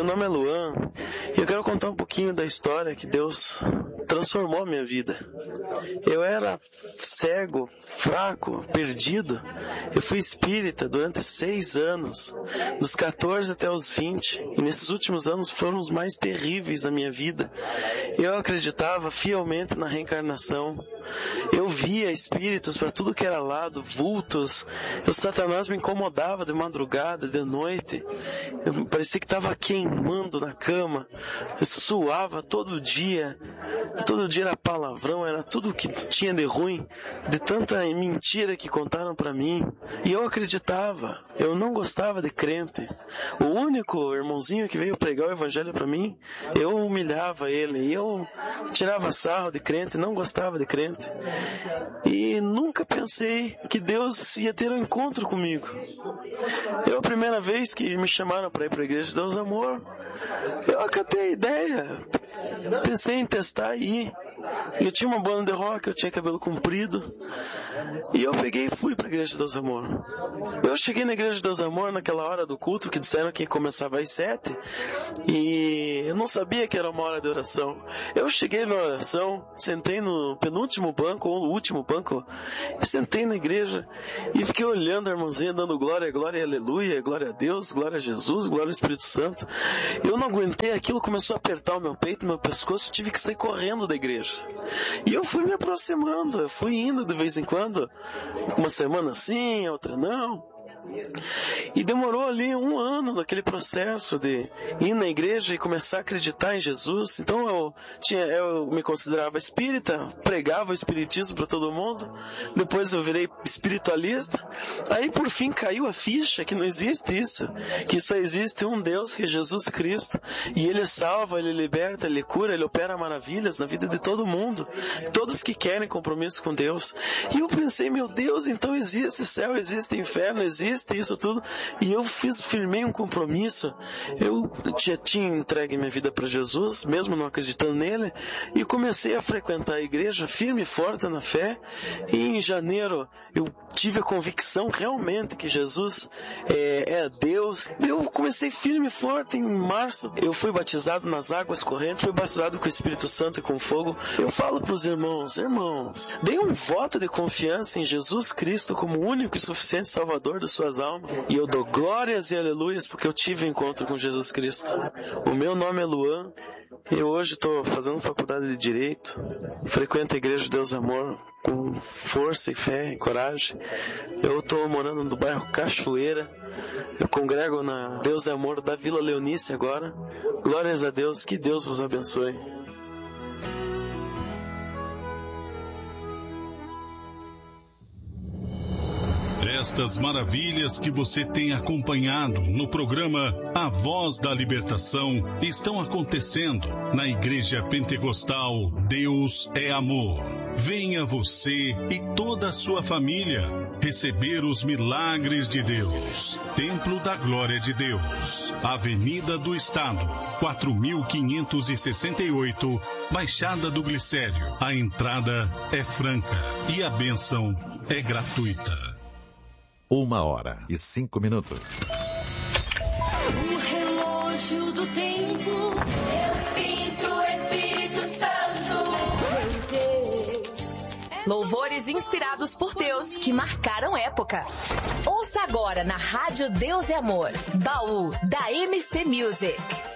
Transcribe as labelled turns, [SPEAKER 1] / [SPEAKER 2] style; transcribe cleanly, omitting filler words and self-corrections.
[SPEAKER 1] Meu nome é Luan e eu quero contar um pouquinho da história que Deus transformou a minha vida. Eu era cego, fraco, perdido. Eu fui espírita durante 6 anos, dos 14 até os 20. E nesses últimos anos foram os mais terríveis da minha vida. Eu acreditava fielmente na reencarnação. Eu via espíritos para tudo que era lado, vultos. O Satanás me incomodava de madrugada, de noite. Eu parecia que estava queimando na cama. Eu suava todo dia. Todo dia era palavrão, era tudo que tinha de ruim, de tanta mentira que contaram para mim. E eu acreditava. Eu não gostava de crente. O único irmãozinho que veio pregar o evangelho para mim, eu humilhava ele. Eu tirava sarro de crente, não gostava de crente. E nunca pensei que Deus ia ter um encontro comigo. A primeira vez que me chamaram para ir para a Igreja de Deus Amor, eu acatei a ideia. Pensei em testar e ir. Eu tinha uma banda de rock, eu tinha cabelo comprido. E eu peguei e fui para a Igreja de Deus Amor. Eu cheguei na Igreja de Deus Amor naquela hora do culto, que disseram que começava às 7. E eu não sabia que era uma hora de oração. Eu cheguei na oração, sentei no penúltimo banco, ou no último banco, sentei na igreja e fiquei olhando a irmãzinha dando glória, glória e aleluia, glória a Deus, glória a Jesus, glória ao Espírito Santo. Eu não aguentei, aquilo começou a apertar o meu peito, meu pescoço, tive que sair correndo da igreja. E eu fui me aproximando, eu fui indo de vez em quando, uma semana sim, outra não. E demorou ali 1 ano naquele processo de ir na igreja e começar a acreditar em Jesus. Então eu me considerava espírita, pregava o espiritismo para todo mundo. Depois eu virei espiritualista. Aí por fim caiu a ficha que não existe isso, que só existe um Deus, que é Jesus Cristo. E Ele salva, Ele liberta, Ele cura, Ele opera maravilhas na vida de todo mundo, todos que querem compromisso com Deus. E eu pensei, meu Deus, então existe céu, existe inferno, existe isso tudo. E eu firmei um compromisso. Eu já tinha entregue minha vida para Jesus, mesmo não acreditando nele, e comecei a frequentar a igreja firme e forte na fé. E em janeiro eu tive a convicção realmente que Jesus é Deus. Eu comecei firme e forte. Em março eu fui batizado nas águas correntes, fui batizado com o Espírito Santo e com fogo. Eu falo para os irmãos, deem um voto de confiança em Jesus Cristo como o único e suficiente Salvador das suas almas. E eu dou glórias e aleluias porque eu tive um encontro com Jesus Cristo. O meu nome é Luan. Eu hoje estou fazendo faculdade de Direito. Frequento a Igreja de Deus Amor com força e fé e coragem. Eu estou morando no bairro Cachoeira. Eu congrego na Deus Amor da Vila Leonice agora. Glórias a Deus. Que Deus vos abençoe.
[SPEAKER 2] Estas maravilhas que você tem acompanhado no programa A Voz da Libertação estão acontecendo na Igreja Pentecostal Deus é Amor. Venha você e toda a sua família receber os milagres de Deus. Templo da Glória de Deus, Avenida do Estado, 4568, Baixada do Glicério. A entrada é franca e a bênção é gratuita.
[SPEAKER 3] 1h05.
[SPEAKER 4] O relógio do tempo, eu sinto o Espírito Santo.
[SPEAKER 5] Louvores inspirados por Deus que marcaram época. Ouça agora na Rádio Deus é Amor, Baú da MC Music.